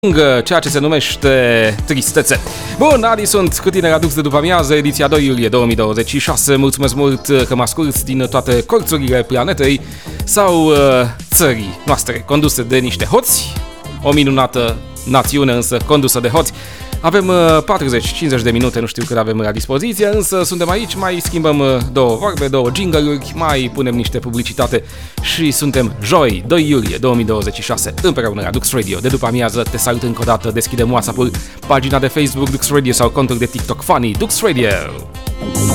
ceea ce se numește tristețe. Bun, Adi sunt cu tine la Dux de după amiază, ediția 2 iulie 2026. Mulțumesc mult că mă asculți din toate colțurile planetei sau țării noastre, conduse de niște hoți, o minunată națiune însă condusă de hoți. Avem 40-50 de minute, nu știu cât avem la dispoziție, însă suntem aici, mai schimbăm două vorbe, două jingle-uri, mai punem niște publicitate și suntem joi, 2 iulie 2026, împreună la Dux Radio. De după amiază te salut încă o dată, deschidem WhatsApp-ul, pagina de Facebook Dux Radio sau contul de TikTok Funny Dux Radio.